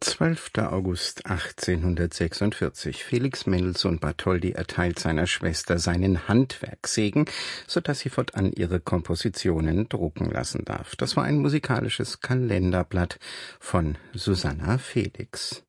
12. August 1846. Felix Mendelssohn Bartholdy erteilt seiner Schwester seinen Handwerkssegen, sodass sie fortan ihre Kompositionen drucken lassen darf. Das war ein musikalisches Kalenderblatt von Susanna Felix.